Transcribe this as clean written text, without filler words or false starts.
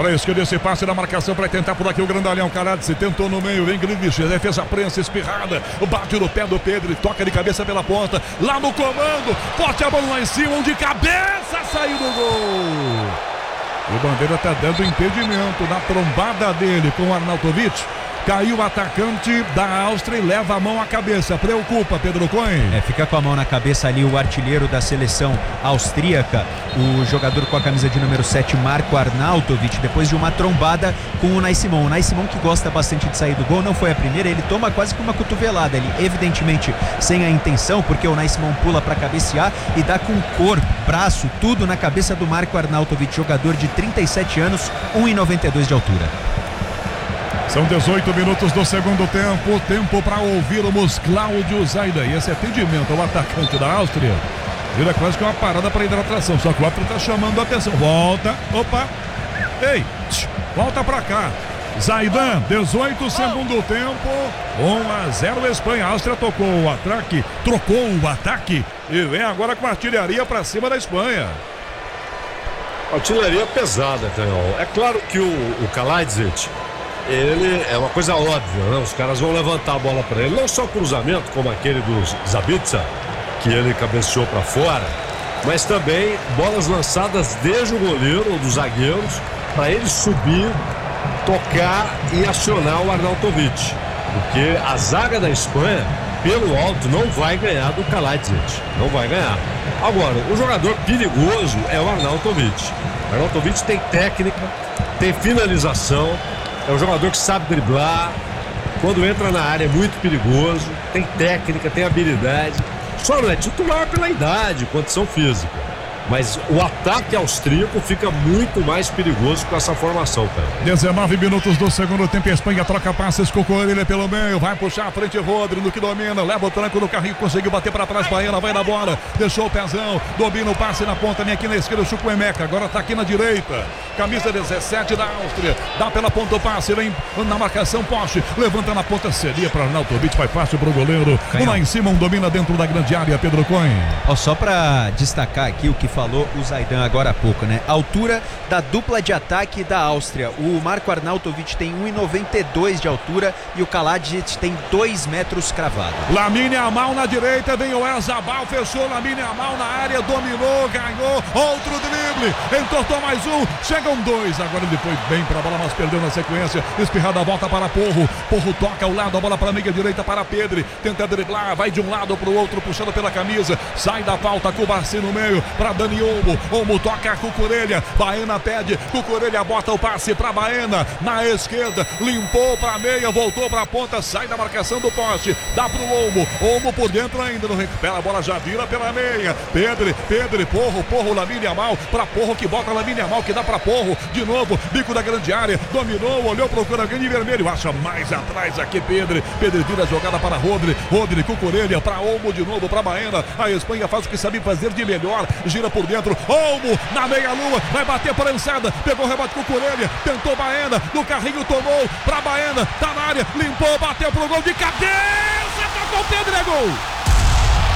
Para a esquerda esse passe na marcação para tentar por aqui o grandalhão. Karadze tentou no meio, vem Grilic, defesa prensa, espirrada, bate no pé do Pedro, toca de cabeça pela ponta, lá no comando, forte a bola lá em cima, de cabeça, saiu do gol. O Bandeira está dando impedimento na trombada dele com o Arnautovic. Caiu o atacante da Áustria e leva a mão à cabeça. Preocupa, Pedro Cohen. Fica com a mão na cabeça ali o artilheiro da seleção austríaca, o jogador com a camisa de número 7, Marco Arnautovic, depois de uma trombada com o Unai Simon. O Unai Simon, que gosta bastante de sair do gol, não foi a primeira, ele toma quase que uma cotovelada. Ele, evidentemente, sem a intenção, porque o Unai Simon pula para cabecear e dá com corpo, braço, tudo na cabeça do Marco Arnautovic, jogador de 37 anos, 1,92 de altura. São 18 minutos do segundo tempo. Tempo para ouvirmos Cláudio Zaidan. E esse atendimento ao atacante da Áustria vira quase que uma parada para hidratação. Só que o árbitro está chamando a atenção. Volta. Opa. Ei. Volta para cá. Zaidan, 18 segundo tempo. 1-0 Espanha. A Áustria trocou o ataque e vem agora com a artilharia para cima da Espanha. Artilharia pesada, Canhão. É claro que o Kaladžić, ele é uma coisa óbvia, né? Os caras vão levantar a bola para ele, não só cruzamento como aquele do Sabitzer, que ele cabeceou para fora, mas também bolas lançadas desde o goleiro ou dos zagueiros para ele subir, tocar e acionar o Arnautovic, porque a zaga da Espanha pelo alto não vai ganhar do Kaladžić, não vai ganhar. Agora, o jogador perigoso é o Arnautovic. O Arnautovic tem técnica, tem finalização, é um jogador que sabe driblar, quando entra na área é muito perigoso, tem técnica, tem habilidade, só não é titular pela idade, condição física. Mas o ataque austríaco fica muito mais perigoso com essa formação, cara. 19 minutos do segundo tempo, a Espanha troca passes com o Corelha pelo meio, vai puxar a frente Rodri, no que domina, leva o tranco no carrinho, conseguiu bater para trás, Baena vai na bola, deixou o pezão, domina o passe na ponta, vem aqui na esquerda o Chukwuemeka, agora tá aqui na direita, camisa 17 da Áustria, dá pela ponta o passe, vem na marcação, poste, levanta na ponta, seria para Arnautovic, vai fácil pro goleiro, lá em cima, domina dentro da grande área, Pedro Cohen. Só para destacar aqui o que falou o Zaidan agora há pouco, né? Altura da dupla de ataque da Áustria. O Marco Arnautovic tem 1,92 de altura e o Kaladžić tem 2 metros cravado. Lamine Yamal na direita, vem o Oyarzabal, fechou Lamine Yamal na área, dominou, ganhou, outro drible, entortou mais um, chegam 2, agora ele foi bem para a bola, mas perdeu na sequência, espirrada a volta para Porro toca ao lado, a bola para a meia direita para Pedri, tenta driblar, vai de um lado para o outro, puxando pela camisa, sai da falta, Cubarci no meio, para Dani Olmo toca Cucurella, Baena pede, Cucurella bota o passe para Baena, na esquerda, limpou para meia, voltou para a ponta, sai da marcação do poste, dá pro Olmo por dentro ainda, não recupera, a bola já vira pela meia, Pedri, Porro, Lamine Yamal, para Porro que bota Lamine Yamal, que dá para Porro, de novo, bico da grande área, dominou, olhou, procura alguém de vermelho, acha mais atrás aqui Pedri vira a jogada para Rodri, Cucurella, para Olmo de novo, para Baena, a Espanha faz o que sabe fazer de melhor, gira por dentro, Olmo na meia-lua, vai bater prensada, pegou o rebote com o Corelha, tentou Baena, no carrinho tomou, pra Baena, tá na área, limpou, bateu pro gol de cabeça, tocou o Pedro, é gol!